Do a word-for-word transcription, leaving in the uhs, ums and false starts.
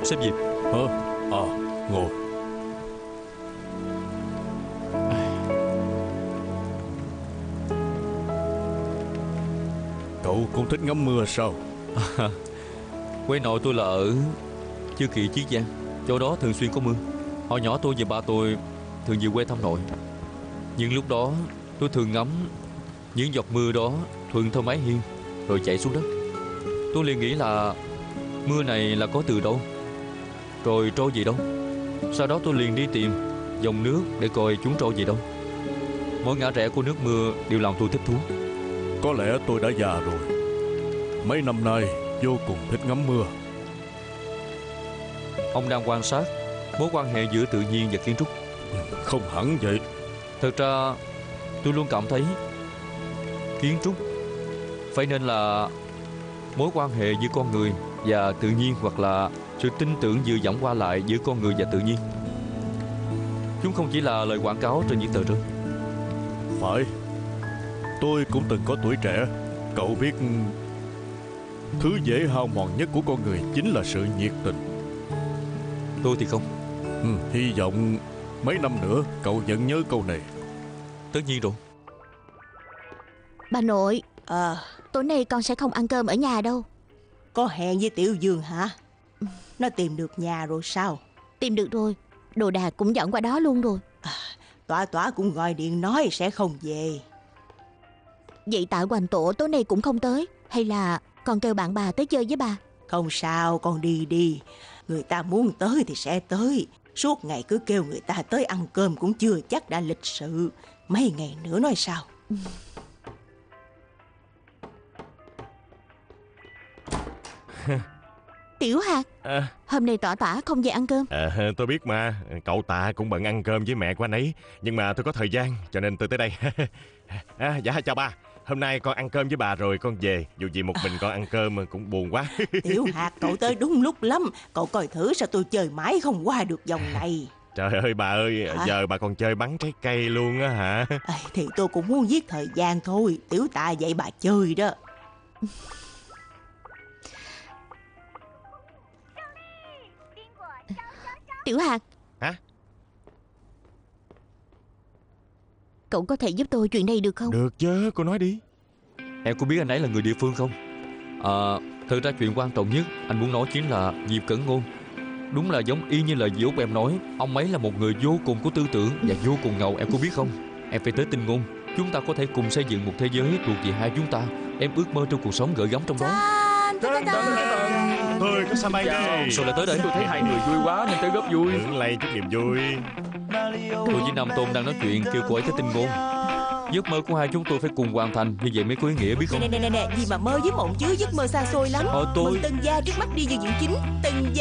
Sếp Diệp. Hả? À, ngồi. Cậu cũng thích ngắm mưa sao? À, quê nội tôi là ở Chư Kỳ, Chiết Giang. Chỗ đó thường xuyên có mưa. Hồi nhỏ tôi và ba tôi thường về quê thăm nội. Nhưng lúc đó tôi thường ngắm những giọt mưa đó thuận theo mái hiên rồi chảy xuống đất. Tôi liền nghĩ là mưa này là có từ đâu, rồi trôi về đâu. Sau đó tôi liền đi tìm dòng nước để coi chúng trôi về đâu. Mỗi ngã rẽ của nước mưa đều làm tôi thích thú. Có lẽ tôi đã già rồi. Mấy năm nay vô cùng thích ngắm mưa. Ông đang quan sát mối quan hệ giữa tự nhiên và kiến trúc. Không hẳn vậy. Thật ra tôi luôn cảm thấy kiến trúc phải nên là mối quan hệ giữa con người và tự nhiên, hoặc là sự tin tưởng dựa dẫm qua lại giữa con người và tự nhiên. Chúng không chỉ là lời quảng cáo trên những tờ rơi. Phải. Tôi cũng từng có tuổi trẻ. Cậu biết, thứ dễ hao mòn nhất của con người chính là sự nhiệt tình. Tôi thì không. ừ, Hy vọng mấy năm nữa cậu vẫn nhớ câu này. Tất nhiên rồi. Bà nội, Ờ, tối nay con sẽ không ăn cơm ở nhà đâu. có hẹn với Tiểu Dương hả? Nó tìm được nhà rồi sao? Tìm được rồi, đồ đạc cũng dẫn qua đó luôn rồi. Tỏa Tỏa cũng gọi điện nói sẽ không về. Vậy Tạ Hoành Tổ tối nay cũng không tới, hay là con kêu bạn bà tới chơi với bà? Không sao, con đi đi. Người ta muốn tới thì sẽ tới. Suốt ngày cứ kêu người ta tới ăn cơm cũng chưa chắc đã lịch sự. Mấy ngày nữa nói sao? Tiểu Hạt, À, hôm nay Tỏa Tỏa không về ăn cơm. à, tôi biết mà. Cậu Tạ cũng bận ăn cơm với mẹ của anh ấy. Nhưng mà tôi có thời gian cho nên tôi tới đây. À, dạ chào ba. Hôm nay con ăn cơm với bà rồi con về. Dù gì một mình con ăn cơm cũng buồn quá. Tiểu Hạt, cậu tới đúng lúc lắm. Cậu coi thử sao tôi chơi mãi không qua được vòng này. Trời ơi bà ơi, Hả? giờ bà còn chơi bắn trái cây luôn á hả? Ê, thì tôi cũng muốn giết thời gian thôi. Tiểu Tạ dạy bà chơi đó. Tiểu Hạt. Hả? Cậu có thể giúp tôi chuyện này được không? Được chứ, cô nói đi. Em có biết anh ấy là người địa phương không? À, thật ra chuyện quan trọng nhất anh muốn nói chính là Diệp Cẩn Ngôn. Đúng là giống y như lời dì Út em nói. Ông ấy là một người vô cùng có tư tưởng và vô cùng ngầu, em có biết không? Em phải tới Tinh Ngôn. Chúng ta có thể cùng xây dựng một thế giới thuộc về hai chúng ta. Em ước mơ trong cuộc sống gợi gắm trong đó. Thôi có sao bay đây. Sao lại tới đây? Tôi thấy hai người vui quá nên tới góp vui. Hưởng lây chút niềm vui. Tôi với Nam Tôn đang nói chuyện kêu cô ấy tới Tinh Ngôn. Giấc mơ của hai chúng tôi phải cùng hoàn thành, như vậy mới có ý nghĩa biết không? Nè nè nè nè, gì mà mơ với mộng chứ, giấc mơ xa xôi lắm. Ờ, tôi- Mừng Tân Gia trước mắt đi vào diễn chính. Tân Gia